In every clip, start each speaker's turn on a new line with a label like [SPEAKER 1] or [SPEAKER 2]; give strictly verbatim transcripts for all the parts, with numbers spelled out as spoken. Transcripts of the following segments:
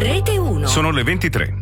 [SPEAKER 1] Rete uno.
[SPEAKER 2] Sono le ventitré.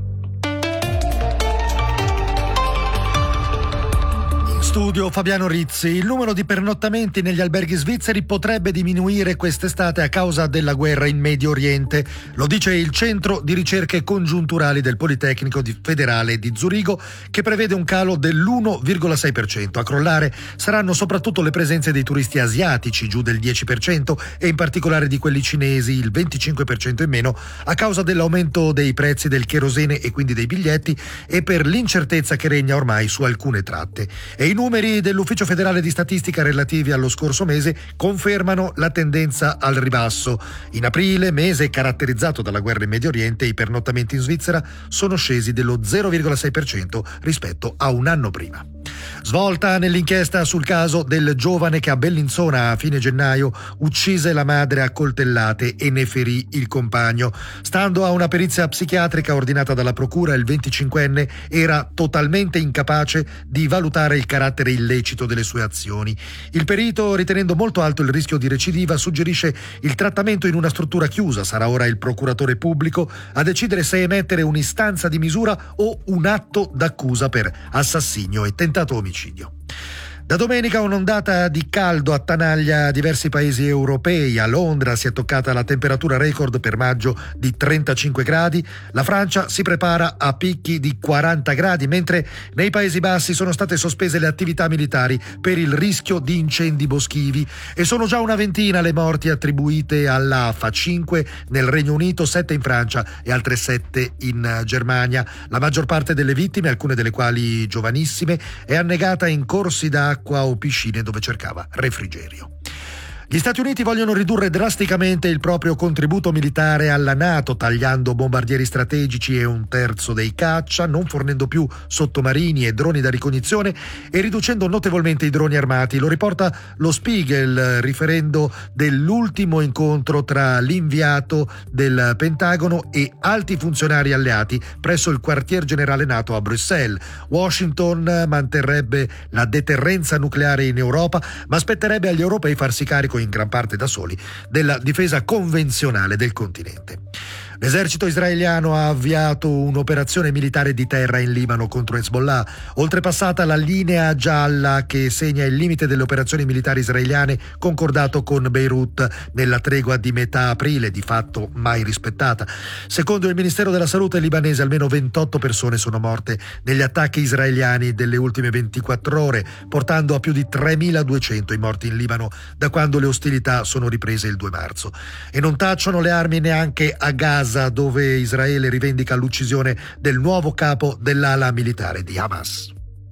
[SPEAKER 3] Studio Fabiano Rizzi. Il numero di pernottamenti negli alberghi svizzeri potrebbe diminuire quest'estate a causa della guerra in Medio Oriente. Lo dice il Centro di Ricerche Congiunturali del Politecnico di Federale di Zurigo, che prevede un calo dell'uno virgola sei per cento. A crollare saranno soprattutto le presenze dei turisti asiatici, giù del dieci per cento, e in particolare di quelli cinesi, il venticinque per cento in meno, a causa dell'aumento dei prezzi del cherosene e quindi dei biglietti e per l'incertezza che regna ormai su alcune tratte. E i numeri dell'Ufficio Federale di Statistica relativi allo scorso mese confermano la tendenza al ribasso. In aprile, mese caratterizzato dalla guerra in Medio Oriente, i pernottamenti in Svizzera sono scesi dello zero virgola sei per cento rispetto a un anno prima. Svolta nell'inchiesta sul caso del giovane che a Bellinzona a fine gennaio uccise la madre a coltellate e ne ferì il compagno. Stando a una perizia psichiatrica ordinata dalla procura, il venticinquenne era totalmente incapace di valutare il carattere illecito delle sue azioni. Il perito, ritenendo molto alto il rischio di recidiva, suggerisce il trattamento in una struttura chiusa. Sarà ora il procuratore pubblico a decidere se emettere un'istanza di misura o un atto d'accusa per assassinio e tentato omicidio. Da domenica un'ondata di caldo attanaglia diversi paesi europei. A Londra si è toccata la temperatura record per maggio di trentacinque gradi. La Francia si prepara a picchi di quaranta gradi, mentre nei Paesi Bassi sono state sospese le attività militari per il rischio di incendi boschivi e sono già una ventina le morti attribuite all'A F A, cinque nel Regno Unito, sette in Francia e altre sette in Germania. La maggior parte delle vittime, alcune delle quali giovanissime, è annegata in corsi d'acqua acqua o piscine dove cercava refrigerio. Gli Stati Uniti vogliono ridurre drasticamente il proprio contributo militare alla NATO, tagliando bombardieri strategici e un terzo dei caccia, non fornendo più sottomarini e droni da ricognizione e riducendo notevolmente i droni armati. Lo riporta lo Spiegel, riferendo dell'ultimo incontro tra l'inviato del Pentagono e alti funzionari alleati presso il quartier generale NATO a Bruxelles. Washington manterrebbe la deterrenza nucleare in Europa, ma aspetterebbe agli europei farsi carico in gran parte da soli della difesa convenzionale del continente. L'esercito israeliano ha avviato un'operazione militare di terra in Libano contro Hezbollah, oltrepassata la linea gialla che segna il limite delle operazioni militari israeliane concordato con Beirut nella tregua di metà aprile, di fatto mai rispettata. Secondo il Ministero della Salute libanese, almeno ventotto persone sono morte negli attacchi israeliani delle ultime ventiquattro ore, portando a più di tremiladuecento i morti in Libano da quando le ostilità sono riprese il due marzo. E non tacciono le armi neanche a Gaza, dove Israele rivendica l'uccisione del nuovo capo dell'ala militare di Hamas.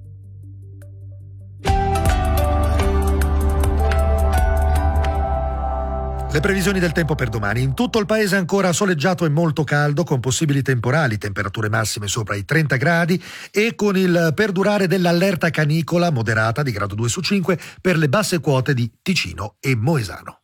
[SPEAKER 3] Le previsioni del tempo per domani. In tutto il paese ancora soleggiato e molto caldo, con possibili temporali, temperature massime sopra i trenta gradi e con il perdurare dell'allerta canicola moderata di grado due su cinque per le basse quote di Ticino e Moesano.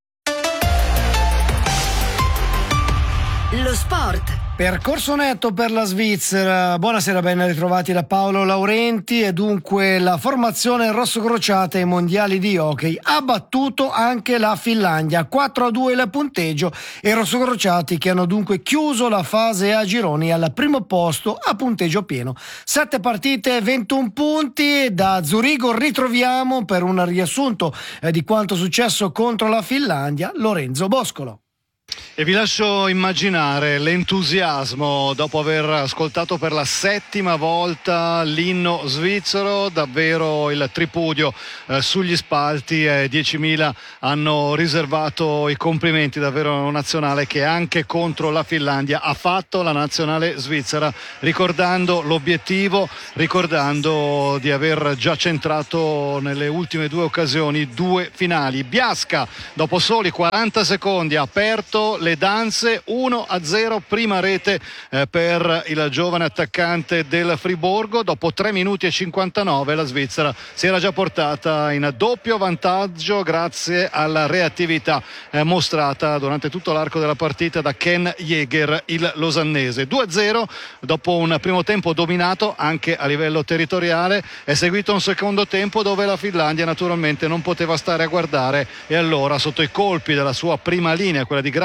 [SPEAKER 1] Lo sport.
[SPEAKER 4] Percorso netto per la Svizzera. Buonasera, ben ritrovati da Paolo Laurenti. E dunque la formazione rossocrociata ai mondiali di hockey ha battuto anche la Finlandia, quattro a due il punteggio, e i rossocrociati che hanno dunque chiuso la fase a gironi al primo posto a punteggio pieno. Sette partite, ventuno punti. Da Zurigo ritroviamo, per un riassunto eh, di quanto successo contro la Finlandia, Lorenzo Boscolo.
[SPEAKER 5] E vi lascio immaginare l'entusiasmo dopo aver ascoltato per la settima volta l'inno svizzero, davvero il tripudio eh, sugli spalti, eh, diecimila hanno riservato i complimenti, davvero una nazionale che anche contro la Finlandia ha fatto la nazionale svizzera, ricordando l'obiettivo, ricordando di aver già centrato nelle ultime due occasioni due finali. Biasca, dopo soli quaranta secondi, ha aperto le danze, uno a zero, prima rete eh, per il giovane attaccante del Friburgo. Dopo tre minuti e cinquantanove la Svizzera si era già portata in doppio vantaggio grazie alla reattività eh, mostrata durante tutto l'arco della partita da Ken Jäger, il losannese. due a zero dopo un primo tempo dominato anche a livello territoriale. È seguito un secondo tempo dove la Finlandia naturalmente non poteva stare a guardare, e allora sotto i colpi della sua prima linea, quella di grande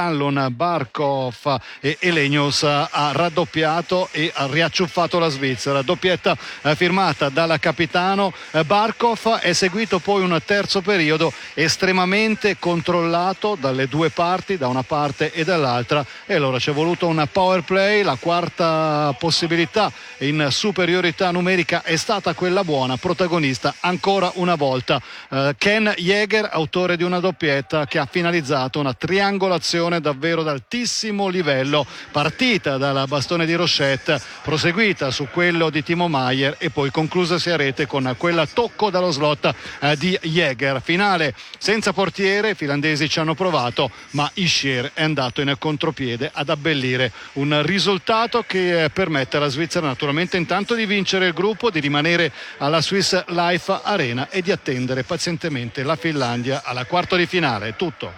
[SPEAKER 5] Granlund, Barkov e Elenius ha raddoppiato e ha riacciuffato la Svizzera. Doppietta eh, firmata dal capitano eh, Barkov. È seguito poi un terzo periodo estremamente controllato dalle due parti, da una parte e dall'altra, e allora c'è voluto un power play. La quarta possibilità in superiorità numerica è stata quella buona. Protagonista ancora una volta eh, Ken Jäger, autore di una doppietta che ha finalizzato una triangolazione davvero d'altissimo livello, partita dal bastone di Rochette, proseguita su quello di Timo Maier e poi conclusasi a rete con quella tocco dallo slot eh, di Jäger. Finale senza portiere, i finlandesi ci hanno provato, ma Ischier è andato in contropiede ad abbellire un risultato che eh, permette alla Svizzera naturalmente intanto di vincere il gruppo, di rimanere alla Swiss Life Arena e di attendere pazientemente la Finlandia alla quarto di finale. È tutto.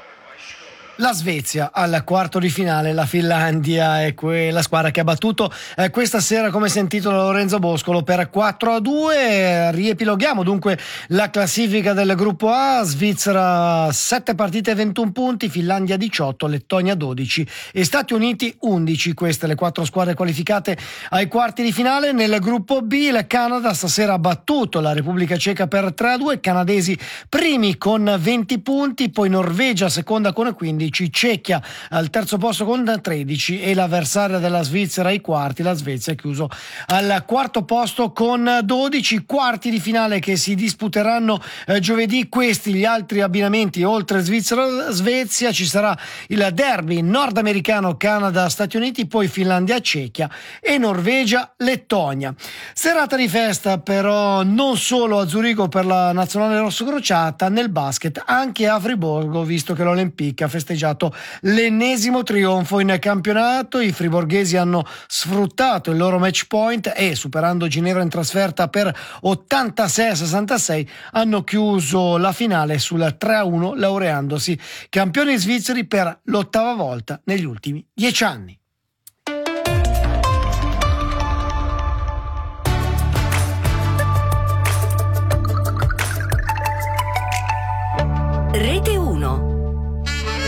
[SPEAKER 4] La Svezia al quarto di finale, la Finlandia è quella squadra che ha battuto eh, questa sera, come sentito da Lorenzo Boscolo, per quattro a due. Riepiloghiamo dunque la classifica del gruppo A: Svizzera sette partite e ventuno punti, Finlandia diciotto, Lettonia dodici e Stati Uniti undici. Queste le quattro squadre qualificate ai quarti di finale. Nel gruppo B il Canada stasera ha battuto la Repubblica Ceca per tre a due, canadesi primi con venti punti, poi Norvegia seconda con quindici, Cecchia al terzo posto con tredici e l'avversaria della Svizzera ai quarti, la Svezia, è chiuso al quarto posto con dodici. Quarti di finale che si disputeranno eh, giovedì. Questi gli altri abbinamenti: oltre Svizzera-Svezia ci sarà il derby nordamericano Canada-Stati Uniti, poi Finlandia-Cecchia e Norvegia-Lettonia. Serata di festa però non solo a Zurigo per la nazionale rossocrociata, nel basket anche a Friburgo, visto che l'Olympique ha festeggiato l'ennesimo trionfo in campionato. I friborghesi hanno sfruttato il loro match point e, superando Ginevra in trasferta per ottantasei a sessantasei, hanno chiuso la finale sul tre a uno, laureandosi campioni svizzeri per l'ottava volta negli ultimi dieci anni.